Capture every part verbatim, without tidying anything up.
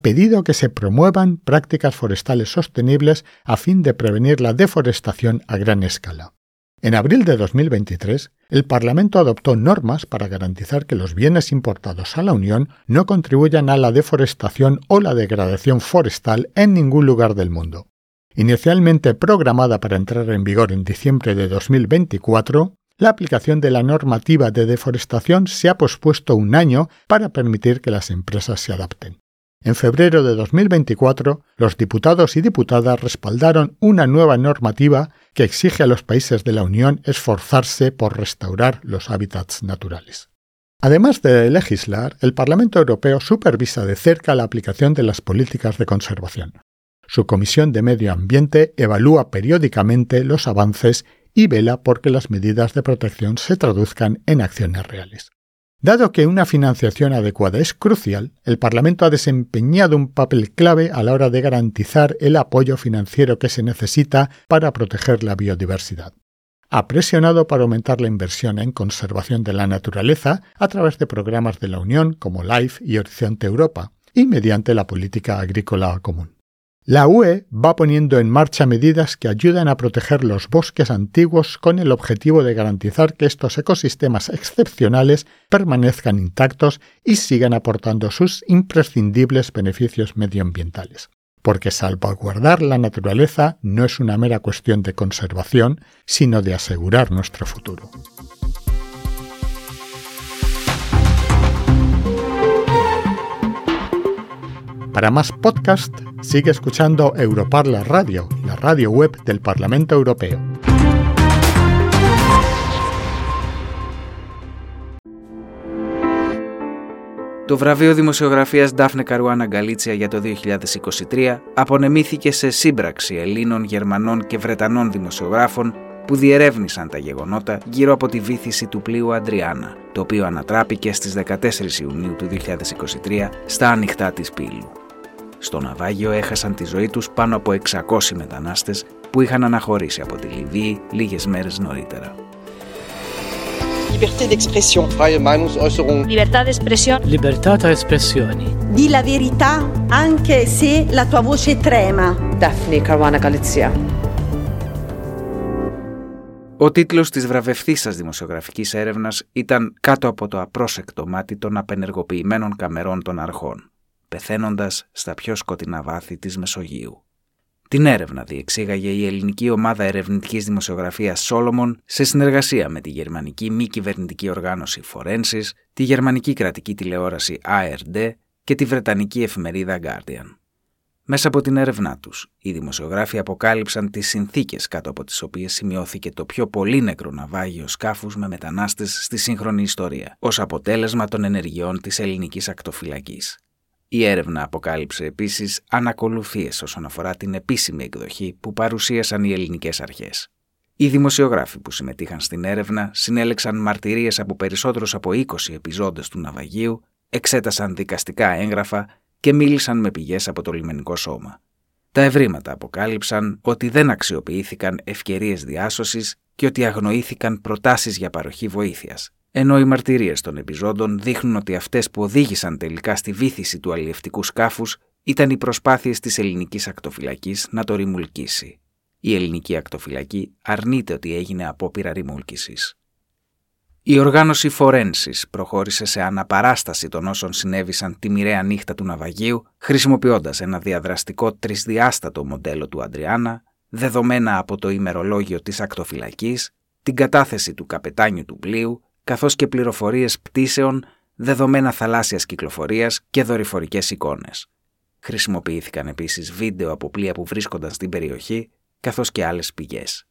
pedido que se promuevan prácticas forestales sostenibles a fin de prevenir la deforestación a gran escala. En abril de dos mil veintitrés, el Parlamento adoptó normas para garantizar que los bienes importados a la Unión no contribuyan a la deforestación o la degradación forestal en ningún lugar del mundo. Inicialmente programada para entrar en vigor en diciembre de dos mil veinticuatro, la aplicación de la normativa de deforestación se ha pospuesto un año para permitir que las empresas se adapten. En febrero de dos mil veinticuatro, los diputados y diputadas respaldaron una nueva normativa que exige a los países de la Unión esforzarse por restaurar los hábitats naturales. Además de legislar, el Parlamento Europeo supervisa de cerca la aplicación de las políticas de conservación. Su Comisión de Medio Ambiente evalúa periódicamente los avances y vela por que las medidas de protección se traduzcan en acciones reales. Dado que una financiación adecuada es crucial, el Parlamento ha desempeñado un papel clave a la hora de garantizar el apoyo financiero que se necesita para proteger la biodiversidad. Ha presionado para aumentar la inversión en conservación de la naturaleza a través de programas de la Unión como LIFE y Horizonte Europa y mediante la política agrícola común. La U E va poniendo en marcha medidas que ayudan a proteger los bosques antiguos con el objetivo de garantizar que estos ecosistemas excepcionales permanezcan intactos y sigan aportando sus imprescindibles beneficios medioambientales. Porque salvaguardar la naturaleza no es una mera cuestión de conservación, sino de asegurar nuestro futuro. Para más podcast, sigue escuchando Europarla Radio, la radio web del Parlamento Europeo. Το βραβείο δημοσιογραφίας Daphne Caruana Galizia για το δύο χιλιάδες είκοσι τρία απονεμήθηκε σε σύμπραξη Ελλήνων, Γερμανών και Βρετανών δημοσιογράφων που διερεύνησαν τα γεγονότα γύρω από τη βύθιση του πλοίου Αντριάννα, το οποίο ανατράπηκε στις δεκατέσσερις Ιουνίου του δύο χιλιάδες είκοσι τρία στα ανοιχτά της Πύλου. Στο ναυάγιο έχασαν τη ζωή τους πάνω από εξακόσιοι μετανάστες που είχαν αναχωρήσει από τη Λιβύη λίγες μέρες νωρίτερα. Libertà d'espressione. Freie Meinungsäußerung. Libertà d'espressione. Libertà d'espressione. Di la verità anche se la tua voce trema. Daphne Caruana Galizia. Ο τίτλος της βραβευθήσας δημοσιογραφικής έρευνας ήταν «Κάτω από το απρόσεκτο μάτι των απενεργοποιημένων καμερών των αρχών, πεθαίνοντας στα πιο σκοτεινά βάθη της Μεσογείου». Την έρευνα διεξήγαγε η ελληνική ομάδα ερευνητικής δημοσιογραφίας Solomon σε συνεργασία με τη γερμανική μη κυβερνητική οργάνωση Forensis, τη γερμανική κρατική τηλεόραση έι αρ ντι και τη βρετανική εφημερίδα Guardian. Μέσα από την έρευνά τους, οι δημοσιογράφοι αποκάλυψαν τις συνθήκες κάτω από τις οποίες σημειώθηκε το πιο πολύνεκρο ναυάγιο σκάφους με μετανάστες στη σύγχρονη ιστορία, ως αποτέλεσμα των ενεργειών της ελληνικής ακτοφυλακής. Η έρευνα αποκάλυψε επίσης ανακολουθίες όσον αφορά την επίσημη εκδοχή που παρουσίασαν οι ελληνικές αρχές. Οι δημοσιογράφοι που συμμετείχαν στην έρευνα συνέλεξαν μαρτυρίες από περισσότερους από είκοσι επιζώντες του ναυαγίου, εξέτασαν δικαστικά έγγραφα και μίλησαν με πηγές από το λιμενικό σώμα. Τα ευρήματα αποκάλυψαν ότι δεν αξιοποιήθηκαν ευκαιρίες διάσωσης και ότι αγνοήθηκαν προτάσεις για παροχή βοήθειας. Ενώ οι μαρτυρίες των επιζώντων δείχνουν ότι αυτές που οδήγησαν τελικά στη βύθιση του αλλιευτικού σκάφους ήταν οι προσπάθειες της ελληνικής ακτοφυλακής να το ρημουλκίσει. Η ελληνική ακτοφυλακή αρνείται ότι έγινε απόπειρα ρημούλκησης. Η οργάνωση Forensis προχώρησε σε αναπαράσταση των όσων συνέβησαν τη μοιραία νύχτα του ναυαγίου, χρησιμοποιώντας ένα διαδραστικό τρισδιάστατο μοντέλο του Αντριάννα, δεδομένα από το ημερολόγιο της ακτοφυλακής, την κατάθεση του καπετάνιου του πλοίου, καθώς και πληροφορίες πτήσεων, δεδομένα θαλάσσιας κυκλοφορίας και δορυφορικές εικόνες. Χρησιμοποιήθηκαν επίσης βίντεο από πλοία που βρίσκονταν στην περιοχή, καθώς και άλλες πηγές.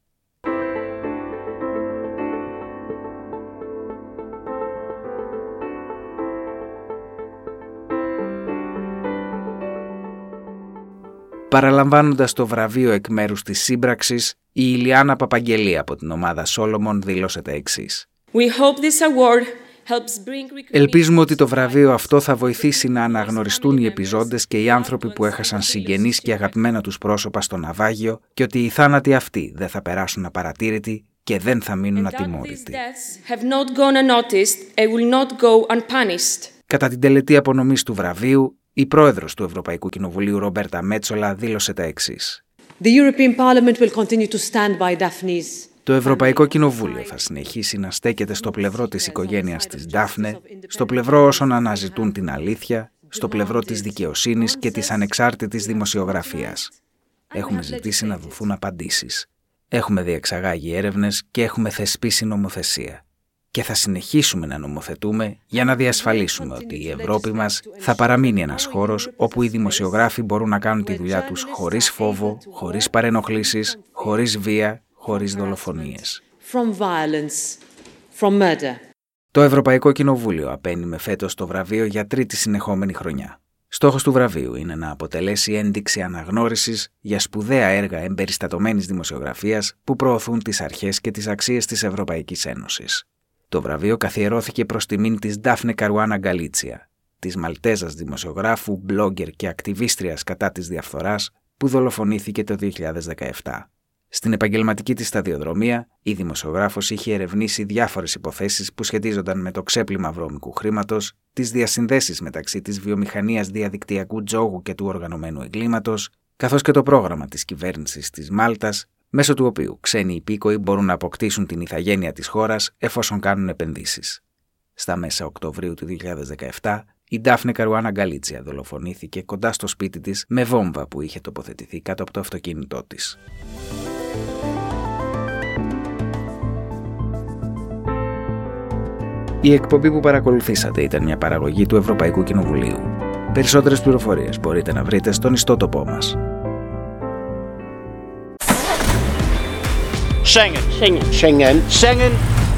Παραλαμβάνοντας το βραβείο εκ μέρους της σύμπραξης, η Ηλιάνα Παπαγγελή από την ομάδα Solomon δήλωσε τα εξής. Ελπίζουμε ότι το βραβείο αυτό θα βοηθήσει να αναγνωριστούν οι επιζώντες και οι άνθρωποι που έχασαν συγγενείς και αγαπημένα τους πρόσωπα στο ναυάγιο και ότι οι θάνατοι αυτοί δεν θα περάσουν απαρατήρητοι και δεν θα μείνουν ατιμόρυτοι. Κατά την τελετή απονομής του βραβείου, Η πρόεδρος του Ευρωπαϊκού Κοινοβουλίου, Ρομπέρτα Μέτσολα, δήλωσε τα εξής. The European Parliament will continue to stand by Daphne's. Το Ευρωπαϊκό Κοινοβούλιο θα συνεχίσει να στέκεται στο πλευρό της οικογένειας της Ντάφνε, στο πλευρό όσων αναζητούν την αλήθεια, στο πλευρό της δικαιοσύνης και της ανεξάρτητης δημοσιογραφίας. Έχουμε ζητήσει να δοθούν απαντήσεις. Έχουμε διεξαγάγει έρευνες και έχουμε θεσπίσει νομοθεσία. Και θα συνεχίσουμε να νομοθετούμε για να διασφαλίσουμε ότι η Ευρώπη μας θα παραμείνει ένας χώρος όπου οι δημοσιογράφοι μπορούν να κάνουν τη δουλειά τους χωρίς φόβο, χωρίς παρενοχλήσεις, χωρίς βία, χωρίς δολοφονίες. From violence, from murder. Το Ευρωπαϊκό Κοινοβούλιο απένιμε φέτος το βραβείο για τρίτη συνεχόμενη χρονιά. Στόχος του βραβείου είναι να αποτελέσει ένδειξη αναγνώρισης για σπουδαία έργα εμπεριστατωμένης δημοσιογραφίας που προωθούν τις αρχές και τις αξίες της Ευρωπαϊκής Ένωσης. Το βραβείο καθιερώθηκε προς τιμήν της Ντάφνε Καρουάνα Γκαλίτσια, της Μαλτέζας δημοσιογράφου, μπλόγκερ και ακτιβίστριας κατά της διαφθοράς που δολοφονήθηκε το δύο χιλιάδες δεκαεπτά. Στην επαγγελματική της σταδιοδρομία, η δημοσιογράφος είχε ερευνήσει διάφορες υποθέσεις που σχετίζονταν με το ξέπλυμα βρώμικου χρήματος, τις διασυνδέσεις μεταξύ της βιομηχανίας διαδικτυακού τζόγου και του οργανωμένου εγκλήματος, καθώς και το πρόγραμμα της κυβέρνησης της Μάλτας, μέσω του οποίου ξένοι υπήκοοι μπορούν να αποκτήσουν την ηθαγένεια της χώρας εφόσον κάνουν επενδύσεις. Στα μέσα Οκτωβρίου του δύο χιλιάδες δεκαεπτά, η Ντάφνε Καρουάνα Γκαλίτσια δολοφονήθηκε κοντά στο σπίτι της με βόμβα που είχε τοποθετηθεί κάτω από το αυτοκίνητό της. Η εκπομπή που παρακολουθήσατε ήταν μια παραγωγή του Ευρωπαϊκού Κοινοβουλίου. Περισσότερες πληροφορίες μπορείτε να βρείτε στον ιστότοπό μας. Schengen. Schengen. Schengen. Schengen.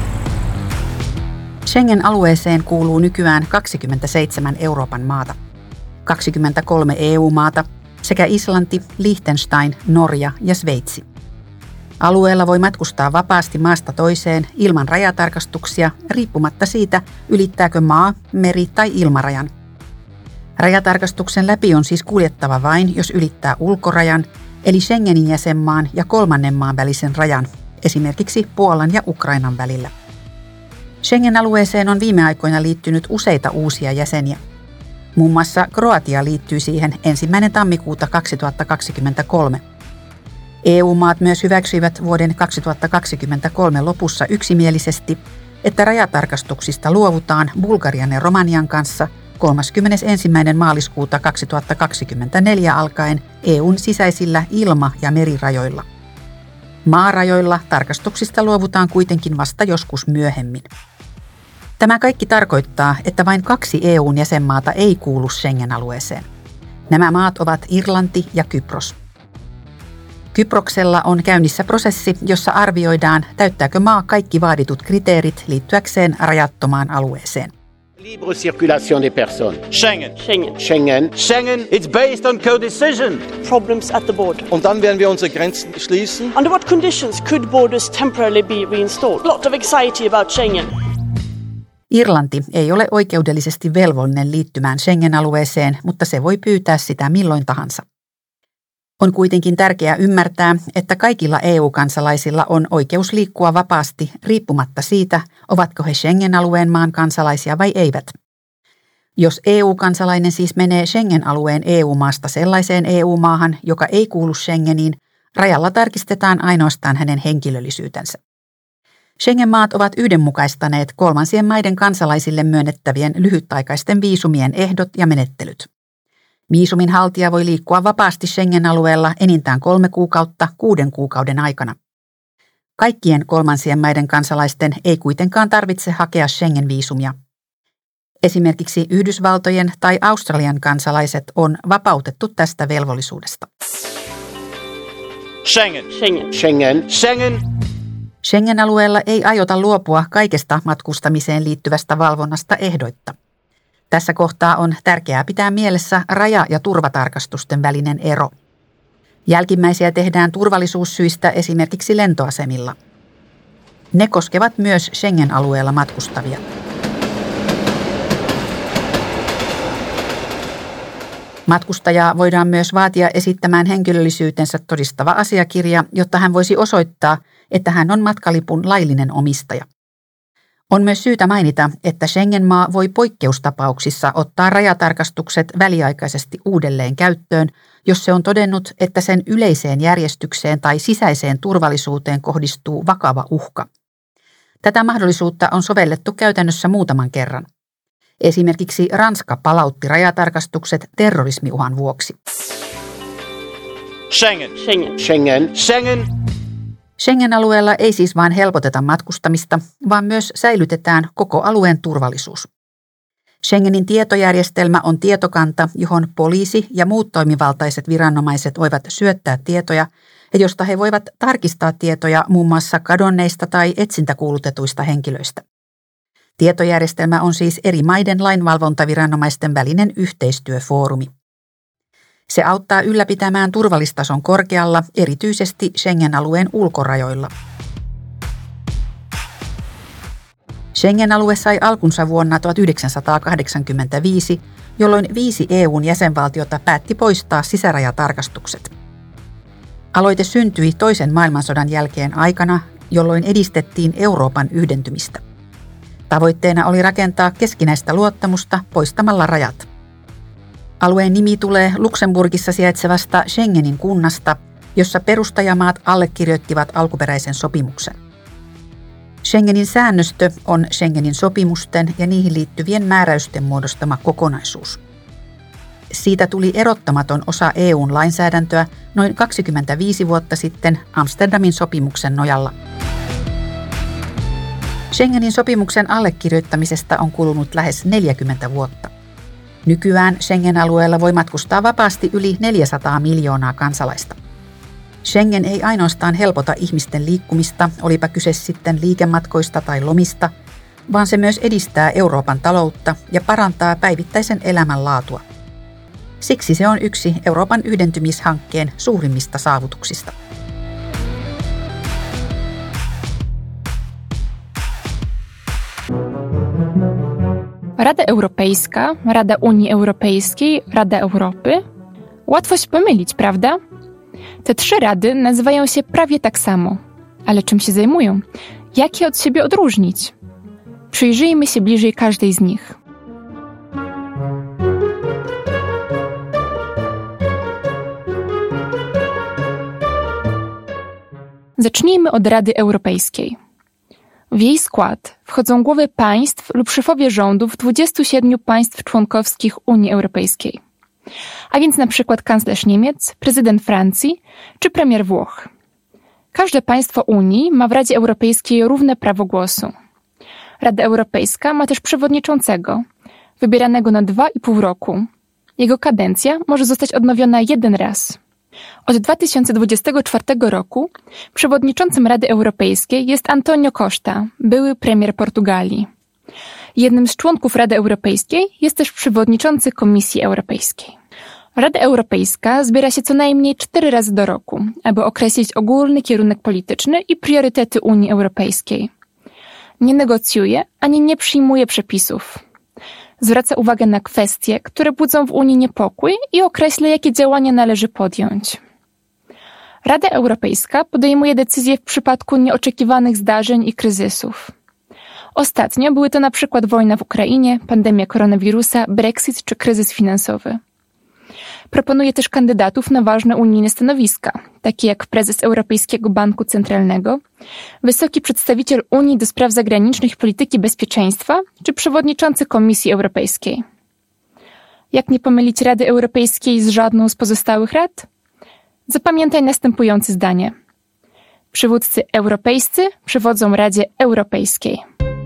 Schengen-alueeseen kuuluu nykyään kaksikymmentäseitsemän Euroopan maata, kaksikymmentäkolme E U-maata sekä Islanti, Liechtenstein, Norja ja Sveitsi. Alueella voi matkustaa vapaasti maasta toiseen ilman rajatarkastuksia riippumatta siitä, ylittääkö maa, meri tai ilmarajan. Rajatarkastuksen läpi on siis kuljettava vain, jos ylittää ulkorajan, eli Schengenin jäsenmaan ja kolmannen maan välisen rajan, esimerkiksi Puolan ja Ukrainan välillä. Schengen-alueeseen on viime aikoina liittynyt useita uusia jäseniä. Muun muassa Kroatia liittyy siihen ensimmäinen tammikuuta kaksituhattakaksikymmentäkolme. E U-maat myös hyväksyivät vuoden kaksituhattakaksikymmentäkolme lopussa yksimielisesti, että rajatarkastuksista luovutaan Bulgarian ja Romanian kanssa kolmaskymmenesensimmäinen maaliskuuta kaksituhattakaksikymmentäneljä alkaen E U:n sisäisillä ilma- ja merirajoilla. Maarajoilla tarkastuksista luovutaan kuitenkin vasta joskus myöhemmin. Tämä kaikki tarkoittaa, että vain kaksi E U:n jäsenmaata ei kuulu Schengen-alueeseen. Nämä maat ovat Irlanti ja Kypros. Kyproksella on käynnissä prosessi, jossa arvioidaan, täyttääkö maa kaikki vaaditut kriteerit liittyäkseen rajattomaan alueeseen. Libre circulation des personnes. Schengen. Schengen. Schengen. Schengen. It's based on co-decision. Problems at the border. Und dann werden wir unsere Grenzen schließen. Under what conditions could borders temporarily be reinstalled? A lot of anxiety about Schengen. Irlanti ei ole oikeudellisesti velvollinen liittymään Schengen-alueeseen, mutta se voi pyytää sitä milloin tahansa. On kuitenkin tärkeää ymmärtää, että kaikilla E U-kansalaisilla on oikeus liikkua vapaasti riippumatta siitä, ovatko he Schengen-alueen maan kansalaisia vai eivät. Jos E U-kansalainen siis menee Schengen-alueen E U-maasta sellaiseen E U-maahan, joka ei kuulu Schengeniin, rajalla tarkistetaan ainoastaan hänen henkilöllisyytensä. Schengen-maat ovat yhdenmukaistaneet kolmansien maiden kansalaisille myönnettävien lyhytaikaisten viisumien ehdot ja menettelyt. Viisumin haltija voi liikkua vapaasti Schengen-alueella enintään kolme kuukautta kuuden kuukauden aikana. Kaikkien kolmansien maiden kansalaisten ei kuitenkaan tarvitse hakea Schengen-viisumia. Esimerkiksi Yhdysvaltojen tai Australian kansalaiset on vapautettu tästä velvollisuudesta. Schengen. Schengen. Schengen. Schengen. Schengen-alueella ei aiota luopua kaikesta matkustamiseen liittyvästä valvonnasta ehdoitta. Tässä kohtaa on tärkeää pitää mielessä raja- ja turvatarkastusten välinen ero. Jälkimmäisiä tehdään turvallisuussyistä esimerkiksi lentoasemilla. Ne koskevat myös Schengen-alueella matkustavia. Matkustajaa voidaan myös vaatia esittämään henkilöllisyytensä todistava asiakirja, jotta hän voisi osoittaa, että hän on matkalipun laillinen omistaja. On myös syytä mainita, että Schengen-maa voi poikkeustapauksissa ottaa rajatarkastukset väliaikaisesti uudelleen käyttöön, jos se on todennut, että sen yleiseen järjestykseen tai sisäiseen turvallisuuteen kohdistuu vakava uhka. Tätä mahdollisuutta on sovellettu käytännössä muutaman kerran. Esimerkiksi Ranska palautti rajatarkastukset terrorismiuhan vuoksi. Schengen. Schengen. Schengen. Schengen. Schengen-alueella ei siis vain helpoteta matkustamista, vaan myös säilytetään koko alueen turvallisuus. Schengenin tietojärjestelmä on tietokanta, johon poliisi ja muut toimivaltaiset viranomaiset voivat syöttää tietoja ja josta he voivat tarkistaa tietoja muun muassa kadonneista tai etsintäkuulutetuista henkilöistä. Tietojärjestelmä on siis eri maiden lainvalvontaviranomaisten välinen yhteistyöfoorumi. Se auttaa ylläpitämään turvallistason korkealla, erityisesti Schengen-alueen ulkorajoilla. Schengen-alue sai alkunsa vuonna tuhatyhdeksänsataakahdeksankymmentäviisi, jolloin viisi E U:n jäsenvaltiota päätti poistaa sisärajatarkastukset. Aloite syntyi toisen maailmansodan jälkeen aikana, jolloin edistettiin Euroopan yhdentymistä. Tavoitteena oli rakentaa keskinäistä luottamusta poistamalla rajat. Alueen nimi tulee Luxemburgissa sijaitsevasta Schengenin kunnasta, jossa perustajamaat allekirjoittivat alkuperäisen sopimuksen. Schengenin säännöstö on Schengenin sopimusten ja niihin liittyvien määräysten muodostama kokonaisuus. Siitä tuli erottamaton osa E U:n lainsäädäntöä noin kaksikymmentäviisi vuotta sitten Amsterdamin sopimuksen nojalla. Schengenin sopimuksen allekirjoittamisesta on kulunut lähes neljäkymmentä vuotta. Nykyään Schengen-alueella voi matkustaa vapaasti yli neljäsataa miljoonaa kansalaista. Schengen ei ainoastaan helpota ihmisten liikkumista, olipa kyse sitten liikematkoista tai lomista, vaan se myös edistää Euroopan taloutta ja parantaa päivittäisen elämän laatua. Siksi se on yksi Euroopan yhdentymishankkeen suurimmista saavutuksista. Rada Europejska, Rada Unii Europejskiej, Rada Europy. Łatwo się pomylić, prawda? Te trzy rady nazywają się prawie tak samo. Ale czym się zajmują? Jak je od siebie odróżnić? Przyjrzyjmy się bliżej każdej z nich. Zacznijmy od Rady Europejskiej. W jej skład wchodzą głowy państw lub szefowie rządów dwudziestu siedmiu państw członkowskich Unii Europejskiej. A więc na przykład kanclerz Niemiec, prezydent Francji czy premier Włoch. Każde państwo Unii ma w Radzie Europejskiej równe prawo głosu. Rada Europejska ma też przewodniczącego, wybieranego na dwa i pół roku. Jego kadencja może zostać odnowiona jeden raz. Od dwa tysiące dwudziestego czwartego roku przewodniczącym Rady Europejskiej jest Antonio Costa, były premier Portugalii. Jednym z członków Rady Europejskiej jest też przewodniczący Komisji Europejskiej. Rada Europejska zbiera się co najmniej cztery razy do roku, aby określić ogólny kierunek polityczny i priorytety Unii Europejskiej. Nie negocjuje ani nie przyjmuje przepisów. Zwraca uwagę na kwestie, które budzą w Unii niepokój i określa, jakie działania należy podjąć. Rada Europejska podejmuje decyzje w przypadku nieoczekiwanych zdarzeń i kryzysów. Ostatnio były to na przykład wojna w Ukrainie, pandemia koronawirusa, Brexit czy kryzys finansowy. Proponuje też kandydatów na ważne unijne stanowiska, takie jak prezes Europejskiego Banku Centralnego, wysoki przedstawiciel Unii do spraw zagranicznych i polityki bezpieczeństwa czy przewodniczący Komisji Europejskiej. Jak nie pomylić Rady Europejskiej z żadną z pozostałych rad? Zapamiętaj następujące zdanie. Przywódcy europejscy przewodzą Radzie Europejskiej.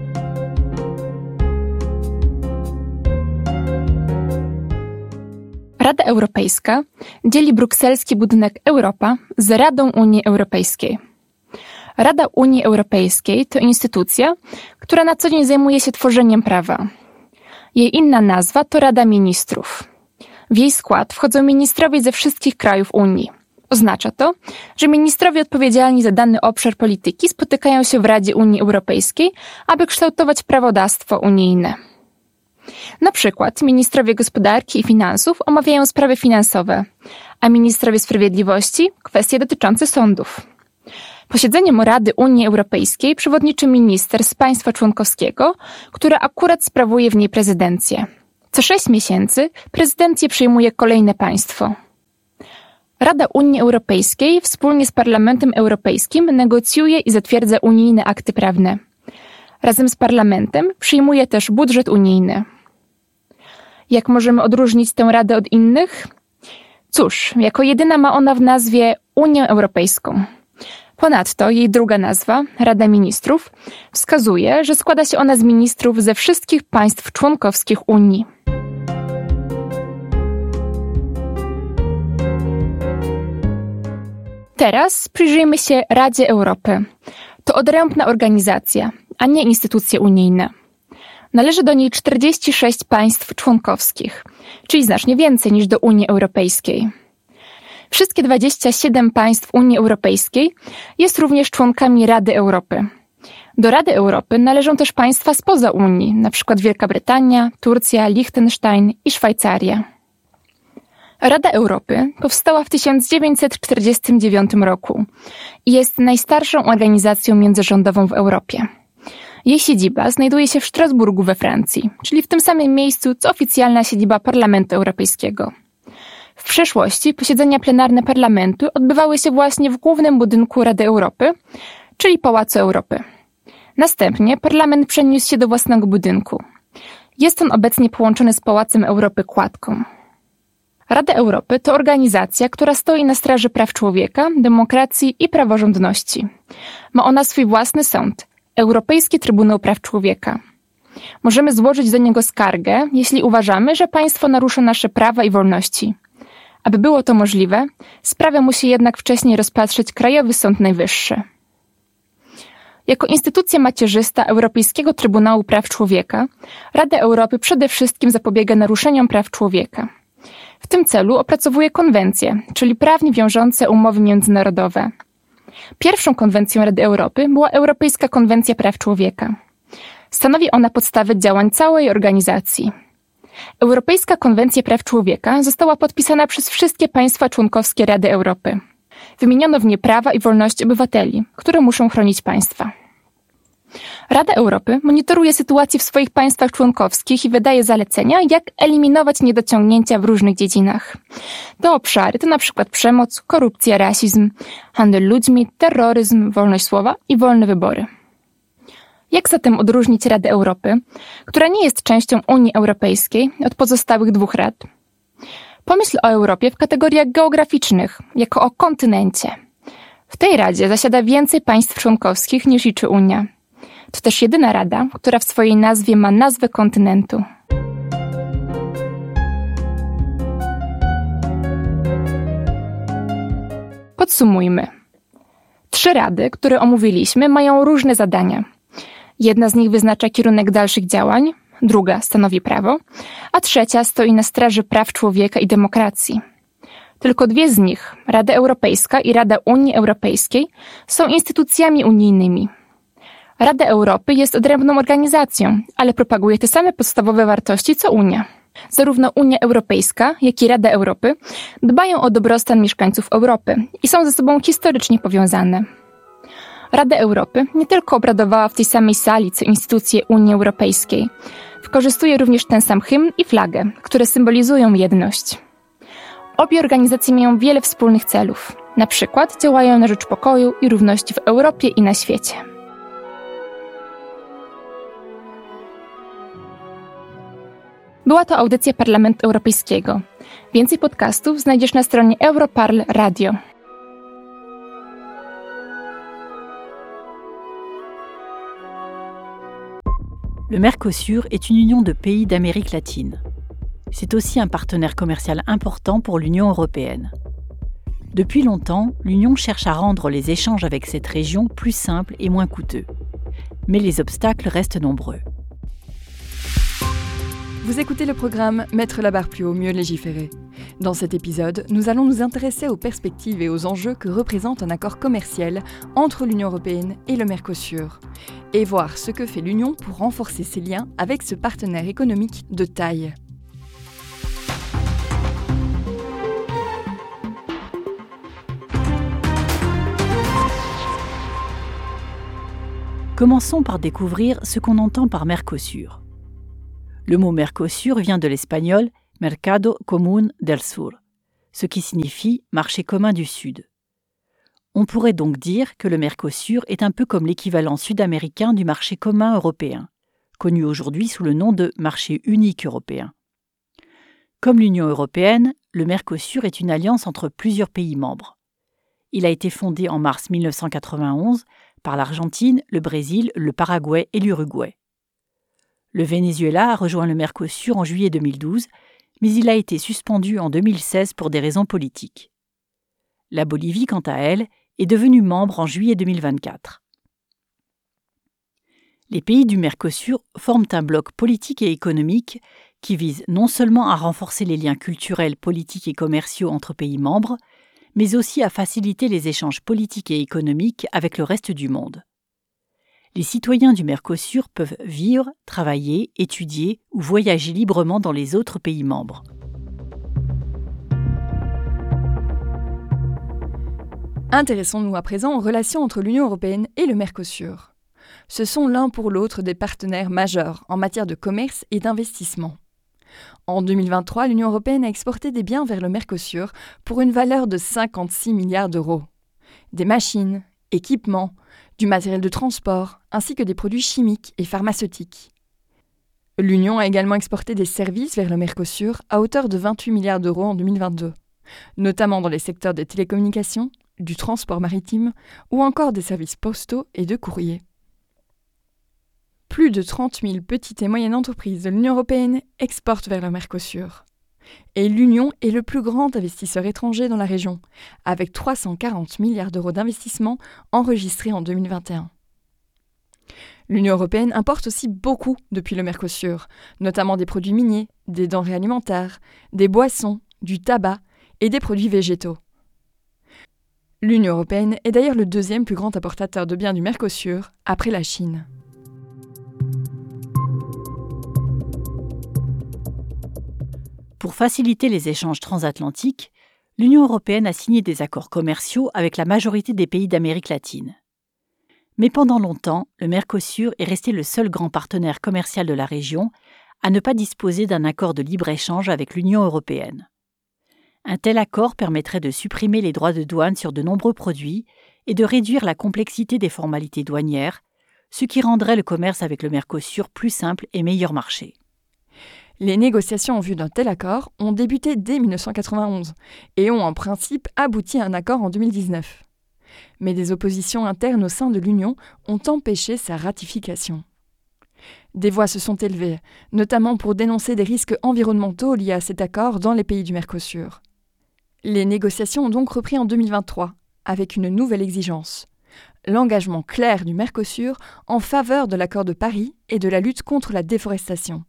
Rada Europejska dzieli brukselski budynek Europa z Radą Unii Europejskiej. Rada Unii Europejskiej to instytucja, która na co dzień zajmuje się tworzeniem prawa. Jej inna nazwa to Rada Ministrów. W jej skład wchodzą ministrowie ze wszystkich krajów Unii. Oznacza to, że ministrowie odpowiedzialni za dany obszar polityki spotykają się w Radzie Unii Europejskiej, aby kształtować prawodawstwo unijne. Na przykład ministrowie gospodarki i finansów omawiają sprawy finansowe, a ministrowie sprawiedliwości kwestie dotyczące sądów. Posiedzeniem Rady Unii Europejskiej przewodniczy minister z państwa członkowskiego, który akurat sprawuje w niej prezydencję. Co sześć miesięcy prezydencję przyjmuje kolejne państwo. Rada Unii Europejskiej wspólnie z Parlamentem Europejskim negocjuje i zatwierdza unijne akty prawne. Razem z Parlamentem przyjmuje też budżet unijny. Jak możemy odróżnić tę Radę od innych? Cóż, jako jedyna ma ona w nazwie Unię Europejską. Ponadto jej druga nazwa, Rada Ministrów, wskazuje, że składa się ona z ministrów ze wszystkich państw członkowskich Unii. Teraz przyjrzyjmy się Radzie Europy. To odrębna organizacja, a nie instytucje unijne. Należy do niej czterdzieści sześć państw członkowskich, czyli znacznie więcej niż do Unii Europejskiej. Wszystkie dwadzieścia siedem państw Unii Europejskiej jest również członkami Rady Europy. Do Rady Europy należą też państwa spoza Unii, np. Wielka Brytania, Turcja, Liechtenstein i Szwajcaria. Rada Europy powstała w tysiąc dziewięćset czterdziestym dziewiątym roku i jest najstarszą organizacją międzyrządową w Europie. Jej siedziba znajduje się w Strasburgu we Francji, czyli w tym samym miejscu, co oficjalna siedziba Parlamentu Europejskiego. W przeszłości posiedzenia plenarne Parlamentu odbywały się właśnie w głównym budynku Rady Europy, czyli Pałacu Europy. Następnie Parlament przeniósł się do własnego budynku. Jest on obecnie połączony z Pałacem Europy kładką. Rada Europy to organizacja, która stoi na straży praw człowieka, demokracji i praworządności. Ma ona swój własny sąd, Europejski Trybunał Praw Człowieka. Możemy złożyć do niego skargę, jeśli uważamy, że państwo narusza nasze prawa i wolności. Aby było to możliwe, sprawę musi jednak wcześniej rozpatrzeć Krajowy Sąd Najwyższy. Jako instytucja macierzysta Europejskiego Trybunału Praw Człowieka, Rada Europy przede wszystkim zapobiega naruszeniom praw człowieka. W tym celu opracowuje konwencje, czyli prawnie wiążące umowy międzynarodowe. Pierwszą konwencją Rady Europy była Europejska Konwencja Praw Człowieka. Stanowi ona podstawę działań całej organizacji. Europejska Konwencja Praw Człowieka została podpisana przez wszystkie państwa członkowskie Rady Europy. Wymieniono w niej prawa i wolności obywateli, które muszą chronić państwa. Rada Europy monitoruje sytuację w swoich państwach członkowskich i wydaje zalecenia, jak eliminować niedociągnięcia w różnych dziedzinach. Te obszary to np. przemoc, korupcja, rasizm, handel ludźmi, terroryzm, wolność słowa i wolne wybory. Jak zatem odróżnić Radę Europy, która nie jest częścią Unii Europejskiej, od pozostałych dwóch rad? Pomyśl o Europie w kategoriach geograficznych, jako o kontynencie. W tej Radzie zasiada więcej państw członkowskich niż liczy Unia. To też jedyna rada, która w swojej nazwie ma nazwę kontynentu. Podsumujmy. Trzy rady, które omówiliśmy, mają różne zadania. Jedna z nich wyznacza kierunek dalszych działań, druga stanowi prawo, a trzecia stoi na straży praw człowieka i demokracji. Tylko dwie z nich, Rada Europejska i Rada Unii Europejskiej, są instytucjami unijnymi. Rada Europy jest odrębną organizacją, ale propaguje te same podstawowe wartości co Unia. Zarówno Unia Europejska, jak i Rada Europy dbają o dobrostan mieszkańców Europy i są ze sobą historycznie powiązane. Rada Europy nie tylko obradowała w tej samej sali co instytucje Unii Europejskiej. Wykorzystuje również ten sam hymn i flagę, które symbolizują jedność. Obie organizacje mają wiele wspólnych celów. Na przykład działają na rzecz pokoju i równości w Europie i na świecie. Była to audycja Parlamentu Europejskiego. Więcej podcastów znajdziesz na stronie Europarl Radio. Le Mercosur est une union de pays d'Amérique latine. C'est aussi un partenaire commercial important pour l'Union européenne. Depuis longtemps, l'Union cherche à rendre les échanges avec cette région plus simples et moins coûteux. Mais les obstacles restent nombreux. Vous écoutez le programme Mettre la barre plus haut, mieux légiférer. Dans cet épisode, nous allons nous intéresser aux perspectives et aux enjeux que représente un accord commercial entre l'Union européenne et le Mercosur, et voir ce que fait l'Union pour renforcer ses liens avec ce partenaire économique de taille. Commençons par découvrir ce qu'on entend par Mercosur. Le mot Mercosur vient de l'espagnol Mercado Común del Sur, ce qui signifie marché commun du Sud. On pourrait donc dire que le Mercosur est un peu comme l'équivalent sud-américain du marché commun européen, connu aujourd'hui sous le nom de marché unique européen. Comme l'Union européenne, le Mercosur est une alliance entre plusieurs pays membres. Il a été fondé en mars mille neuf cent quatre-vingt-onze par l'Argentine, le Brésil, le Paraguay et l'Uruguay. Le Venezuela a rejoint le Mercosur en juillet deux mille douze, mais il a été suspendu en deux mille seize pour des raisons politiques. La Bolivie, quant à elle, est devenue membre en juillet deux mille vingt-quatre. Les pays du Mercosur forment un bloc politique et économique qui vise non seulement à renforcer les liens culturels, politiques et commerciaux entre pays membres, mais aussi à faciliter les échanges politiques et économiques avec le reste du monde. Les citoyens du Mercosur peuvent vivre, travailler, étudier ou voyager librement dans les autres pays membres. Intéressons-nous à présent aux relations entre l'Union européenne et le Mercosur. Ce sont l'un pour l'autre des partenaires majeurs en matière de commerce et d'investissement. En deux mille vingt-trois, l'Union européenne a exporté des biens vers le Mercosur pour une valeur de cinquante-six milliards d'euros. Des machines, équipements, du matériel de transport, ainsi que des produits chimiques et pharmaceutiques. L'Union a également exporté des services vers le Mercosur à hauteur de vingt-huit milliards d'euros en deux mille vingt-deux, notamment dans les secteurs des télécommunications, du transport maritime ou encore des services postaux et de courrier. Plus de trente mille petites et moyennes entreprises de l'Union européenne exportent vers le Mercosur. Et l'Union est le plus grand investisseur étranger dans la région, avec trois cent quarante milliards d'euros d'investissement enregistrés en deux mille vingt et un. L'Union européenne importe aussi beaucoup depuis le Mercosur, notamment des produits miniers, des denrées alimentaires, des boissons, du tabac et des produits végétaux. L'Union européenne est d'ailleurs le deuxième plus grand importateur de biens du Mercosur, après la Chine. Pour faciliter les échanges transatlantiques, l'Union européenne a signé des accords commerciaux avec la majorité des pays d'Amérique latine. Mais pendant longtemps, le Mercosur est resté le seul grand partenaire commercial de la région à ne pas disposer d'un accord de libre-échange avec l'Union européenne. Un tel accord permettrait de supprimer les droits de douane sur de nombreux produits et de réduire la complexité des formalités douanières, ce qui rendrait le commerce avec le Mercosur plus simple et meilleur marché. Les négociations en vue d'un tel accord ont débuté dès mille neuf cent quatre-vingt-onze et ont en principe abouti à un accord en deux mille dix-neuf. Mais des oppositions internes au sein de l'Union ont empêché sa ratification. Des voix se sont élevées, notamment pour dénoncer des risques environnementaux liés à cet accord dans les pays du Mercosur. Les négociations ont donc repris en deux mille vingt-trois, avec une nouvelle exigence. L'engagement clair du Mercosur en faveur de l'accord de Paris et de la lutte contre la déforestation.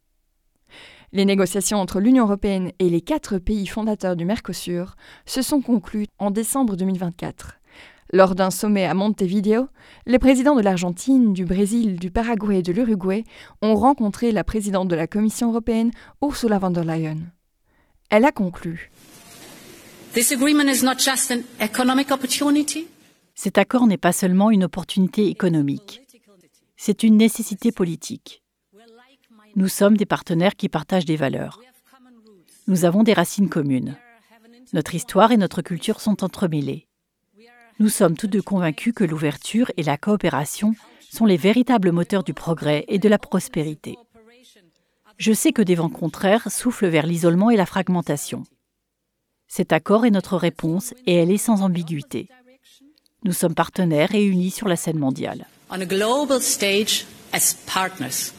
Les négociations entre l'Union européenne et les quatre pays fondateurs du Mercosur se sont conclues en décembre deux mille vingt-quatre. Lors d'un sommet à Montevideo, les présidents de l'Argentine, du Brésil, du Paraguay et de l'Uruguay ont rencontré la présidente de la Commission européenne, Ursula von der Leyen. Elle a conclu. This agreement is not just an economic opportunity. Cet accord n'est pas seulement une opportunité économique, c'est une nécessité politique. Nous sommes des partenaires qui partagent des valeurs. Nous avons des racines communes. Notre histoire et notre culture sont entremêlées. Nous sommes tous deux convaincus que l'ouverture et la coopération sont les véritables moteurs du progrès et de la prospérité. Je sais que des vents contraires soufflent vers l'isolement et la fragmentation. Cet accord est notre réponse et elle est sans ambiguïté. Nous sommes partenaires et unis sur la scène mondiale. On a global stage as partners.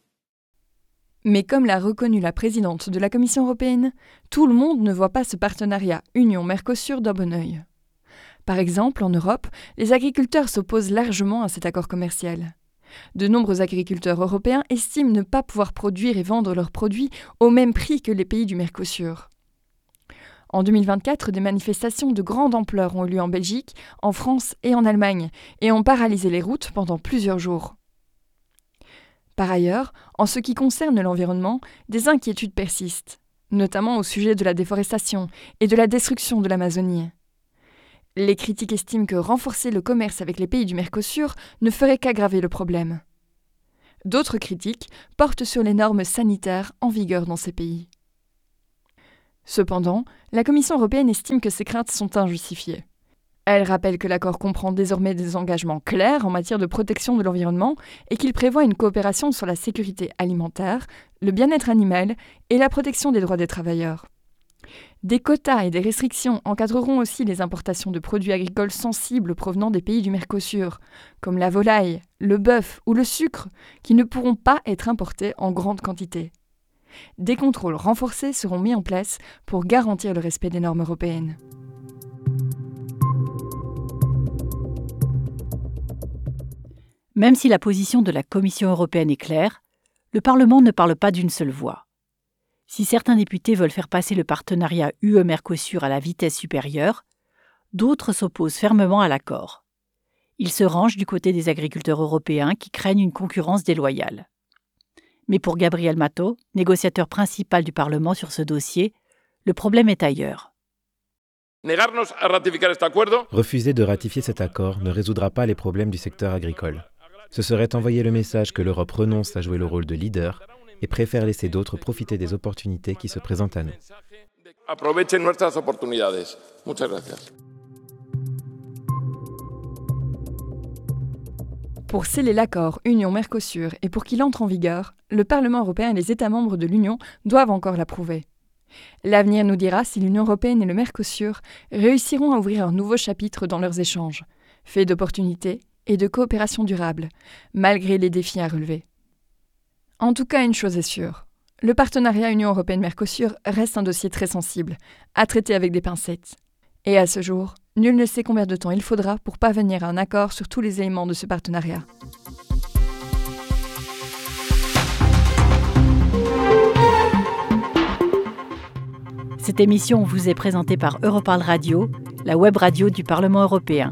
Mais comme l'a reconnu la présidente de la Commission européenne, tout le monde ne voit pas ce partenariat Union-Mercosur d'un bon œil. Par exemple, en Europe, les agriculteurs s'opposent largement à cet accord commercial. De nombreux agriculteurs européens estiment ne pas pouvoir produire et vendre leurs produits au même prix que les pays du Mercosur. En deux mille vingt-quatre, des manifestations de grande ampleur ont eu lieu en Belgique, en France et en Allemagne, et ont paralysé les routes pendant plusieurs jours. Par ailleurs, en ce qui concerne l'environnement, des inquiétudes persistent, notamment au sujet de la déforestation et de la destruction de l'Amazonie. Les critiques estiment que renforcer le commerce avec les pays du Mercosur ne ferait qu'aggraver le problème. D'autres critiques portent sur les normes sanitaires en vigueur dans ces pays. Cependant, la Commission européenne estime que ces craintes sont injustifiées. Elle rappelle que l'accord comprend désormais des engagements clairs en matière de protection de l'environnement et qu'il prévoit une coopération sur la sécurité alimentaire, le bien-être animal et la protection des droits des travailleurs. Des quotas et des restrictions encadreront aussi les importations de produits agricoles sensibles provenant des pays du Mercosur, comme la volaille, le bœuf ou le sucre, qui ne pourront pas être importés en grande quantité. Des contrôles renforcés seront mis en place pour garantir le respect des normes européennes. Même si la position de la Commission européenne est claire, le Parlement ne parle pas d'une seule voix. Si certains députés veulent faire passer le partenariat U E-Mercosur à la vitesse supérieure, d'autres s'opposent fermement à l'accord. Ils se rangent du côté des agriculteurs européens qui craignent une concurrence déloyale. Mais pour Gabriel Mato, négociateur principal du Parlement sur ce dossier, le problème est ailleurs. Refuser de ratifier cet accord ne résoudra pas les problèmes du secteur agricole. Ce serait envoyer le message que l'Europe renonce à jouer le rôle de leader et préfère laisser d'autres profiter des opportunités qui se présentent à nous. Pour sceller l'accord Union-Mercosur et pour qu'il entre en vigueur, le Parlement européen et les États membres de l'Union doivent encore l'approuver. L'avenir nous dira si l'Union européenne et le Mercosur réussiront à ouvrir un nouveau chapitre dans leurs échanges, faits d'opportunités et de coopération durable, malgré les défis à relever. En tout cas, une chose est sûre, le partenariat Union européenne-Mercosur reste un dossier très sensible, à traiter avec des pincettes. Et à ce jour, nul ne sait combien de temps il faudra pour parvenir à un accord sur tous les éléments de ce partenariat. Cette émission vous est présentée par Europarl Radio, la web radio du Parlement européen.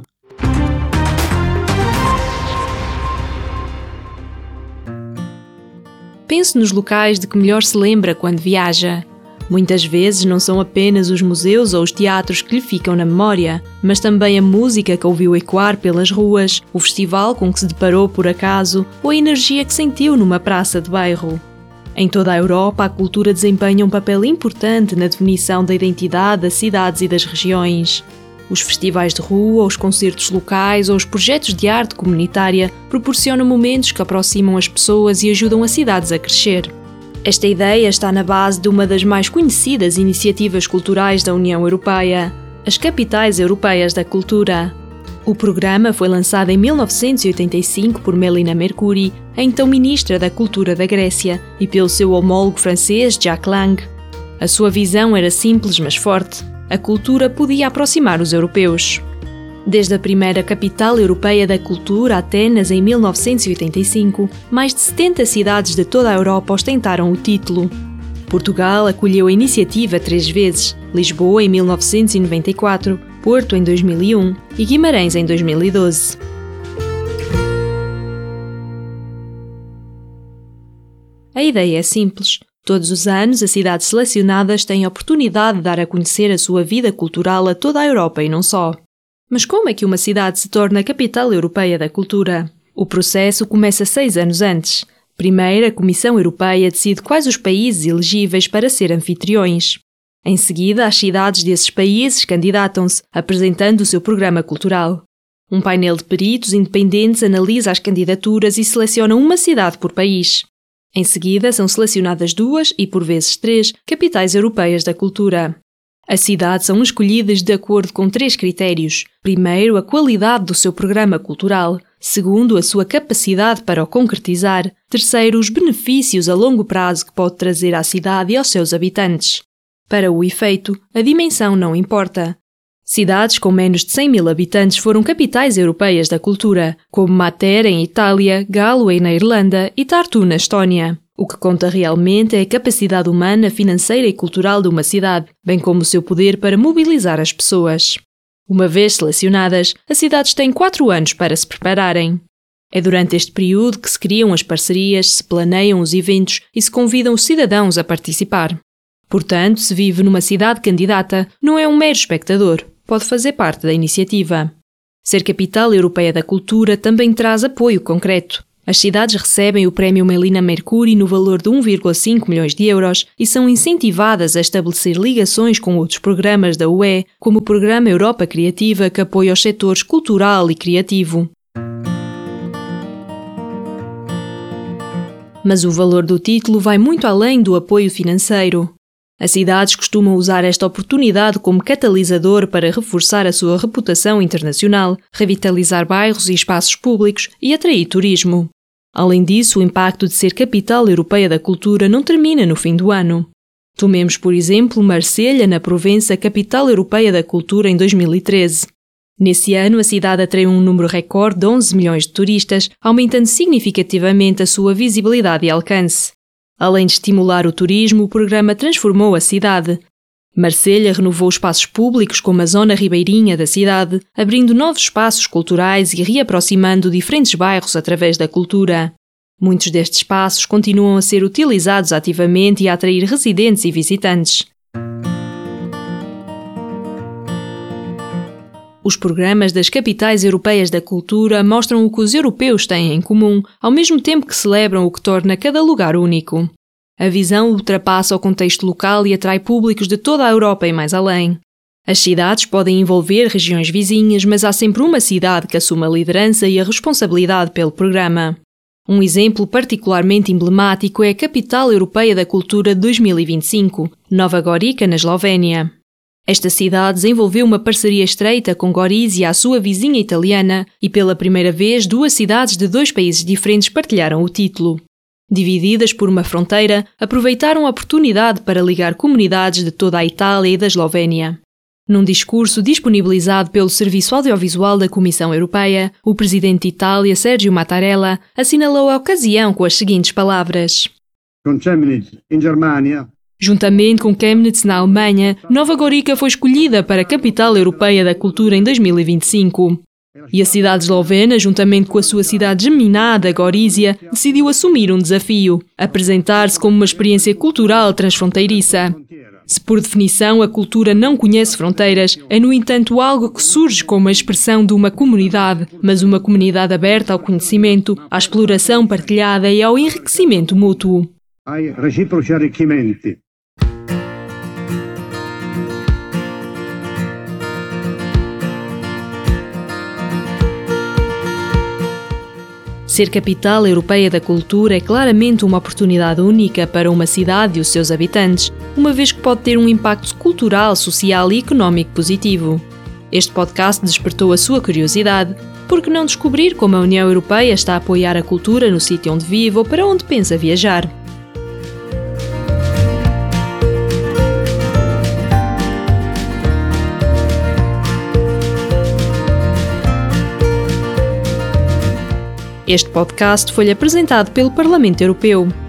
Pense nos locais de que melhor se lembra quando viaja. Muitas vezes não são apenas os museus ou os teatros que lhe ficam na memória, mas também a música que ouviu ecoar pelas ruas, o festival com que se deparou por acaso ou a energia que sentiu numa praça de bairro. Em toda a Europa, a cultura desempenha um papel importante na definição da identidade das cidades e das regiões. Os festivais de rua, os concertos locais ou os projetos de arte comunitária proporcionam momentos que aproximam as pessoas e ajudam as cidades a crescer. Esta ideia está na base de uma das mais conhecidas iniciativas culturais da União Europeia, as Capitais Europeias da Cultura. O programa foi lançado em mil novecentos e oitenta e cinco por Melina Mercouri, a então Ministra da Cultura da Grécia, e pelo seu homólogo francês Jacques Lang. A sua visão era simples, mas forte. A cultura podia aproximar os europeus. Desde a primeira capital europeia da cultura, Atenas, em mil novecentos e oitenta e cinco, mais de setenta cidades de toda a Europa ostentaram o título. Portugal acolheu a iniciativa três vezes: Lisboa em mil novecentos e noventa e quatro, Porto em dois mil e um e Guimarães em dois mil e doze. A ideia é simples. Todos os anos, as cidades selecionadas têm a oportunidade de dar a conhecer a sua vida cultural a toda a Europa e não só. Mas como é que uma cidade se torna a capital europeia da cultura? O processo começa seis anos antes. Primeiro, a Comissão Europeia decide quais os países elegíveis para ser anfitriões. Em seguida, as cidades desses países candidatam-se, apresentando o seu programa cultural. Um painel de peritos independentes analisa as candidaturas e seleciona uma cidade por país. Em seguida, são selecionadas duas e, por vezes, três capitais europeias da cultura. As cidades são escolhidas de acordo com três critérios. Primeiro, a qualidade do seu programa cultural. Segundo, a sua capacidade para o concretizar. Terceiro, os benefícios a longo prazo que pode trazer à cidade e aos seus habitantes. Para o efeito, a dimensão não importa. Cidades com menos de cem mil habitantes foram capitais europeias da cultura, como Matera, em Itália, Galway, na Irlanda e Tartu, na Estónia. O que conta realmente é a capacidade humana, financeira e cultural de uma cidade, bem como o seu poder para mobilizar as pessoas. Uma vez selecionadas, as cidades têm quatro anos para se prepararem. É durante este período que se criam as parcerias, se planeiam os eventos e se convidam os cidadãos a participar. Portanto, se vive numa cidade candidata, não é um mero espectador. pode fazer parte da iniciativa. Ser capital europeia da cultura também traz apoio concreto. As cidades recebem o prémio Melina Mercuri no valor de um vírgula cinco milhões de euros e são incentivadas a estabelecer ligações com outros programas da U E, como o Programa Europa Criativa, que apoia os setores cultural e criativo. Mas o valor do título vai muito além do apoio financeiro. As cidades costumam usar esta oportunidade como catalisador para reforçar a sua reputação internacional, revitalizar bairros e espaços públicos e atrair turismo. Além disso, o impacto de ser capital europeia da cultura não termina no fim do ano. Tomemos, por exemplo, Marselha, na Provença, capital europeia da cultura em dois mil e treze. Nesse ano, a cidade atraiu um número recorde de onze milhões de turistas, aumentando significativamente a sua visibilidade e alcance. Além de estimular o turismo, o programa transformou a cidade. Marselha renovou espaços públicos como a zona ribeirinha da cidade, abrindo novos espaços culturais e reaproximando diferentes bairros através da cultura. Muitos destes espaços continuam a ser utilizados ativamente e a atrair residentes e visitantes. Os programas das capitais europeias da cultura mostram o que os europeus têm em comum, ao mesmo tempo que celebram o que torna cada lugar único. A visão ultrapassa o contexto local e atrai públicos de toda a Europa e mais além. As cidades podem envolver regiões vizinhas, mas há sempre uma cidade que assume a liderança e a responsabilidade pelo programa. Um exemplo particularmente emblemático é a Capital Europeia da Cultura de dois mil e vinte e cinco, Nova Gorica, na Eslovénia. Esta cidade desenvolveu uma parceria estreita com Gorizia, a sua vizinha italiana, e pela primeira vez duas cidades de dois países diferentes partilharam o título. Divididas por uma fronteira, aproveitaram a oportunidade para ligar comunidades de toda a Itália e da Eslovénia. Num discurso disponibilizado pelo Serviço Audiovisual da Comissão Europeia, o presidente de Itália, Sergio Mattarella, assinalou a ocasião com as seguintes palavras. Com Chemnitz, em Germânia, Juntamente com Chemnitz, na Alemanha, Nova Gorica foi escolhida para a Capital Europeia da Cultura em dois mil e vinte e cinco. E a cidade eslovena, juntamente com a sua cidade geminada, Gorizia, decidiu assumir um desafio, apresentar-se como uma experiência cultural transfronteiriça. Se por definição a cultura não conhece fronteiras, é no entanto algo que surge como a expressão de uma comunidade, mas uma comunidade aberta ao conhecimento, à exploração partilhada e ao enriquecimento mútuo. ai reciproci arricchimenti. Ser capital europeia da cultura é claramente uma oportunidade única para uma cidade e os seus habitantes, uma vez que pode ter um impacto cultural, social e económico positivo. Este podcast despertou a sua curiosidade. Por que não descobrir como a União Europeia está a apoiar a cultura no sítio onde vive ou para onde pensa viajar? Este podcast foi-lhe apresentado pelo Parlamento Europeu.